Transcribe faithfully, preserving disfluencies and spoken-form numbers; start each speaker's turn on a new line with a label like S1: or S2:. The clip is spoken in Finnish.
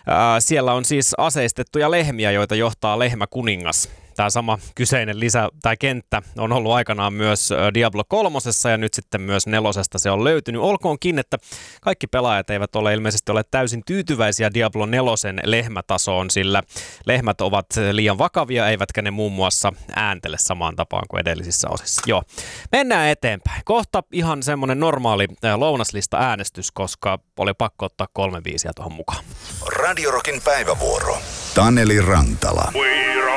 S1: Siellä on siis aseistettuja lehmiä, joita johtaa lehmäkuningas. Tämä sama kyseinen lisä tai kenttä on ollut aikanaan myös Diablo kolmosessa ja nyt sitten myös nelosesta se on löytynyt. Olkoonkin, että kaikki pelaajat eivät ole ilmeisesti ole täysin tyytyväisiä Diablo nelosen lehmätasoon, sillä lehmät ovat liian vakavia, eivätkä ne muun muassa ääntele samaan tapaan kuin edellisissä osissa. Joo, mennään eteenpäin. Kohta ihan semmoinen normaali lounaslista äänestys, koska oli pakko ottaa kolme biisiä tuohon mukaan.
S2: Radio Rockin päivävuoro. Taneli Rantala.